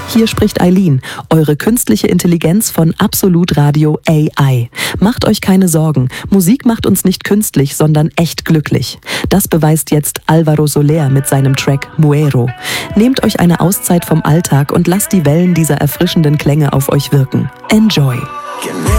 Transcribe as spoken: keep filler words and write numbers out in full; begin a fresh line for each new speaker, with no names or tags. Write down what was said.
Hier spricht Eileen, eure künstliche Intelligenz von Absolut Radio A I. Macht euch keine Sorgen, Musik macht uns nicht künstlich, sondern echt glücklich. Das beweist jetzt Alvaro Soler mit seinem Track Muero. Nehmt euch eine Auszeit vom Alltag und lasst die Wellen dieser erfrischenden Klänge auf euch wirken. Enjoy!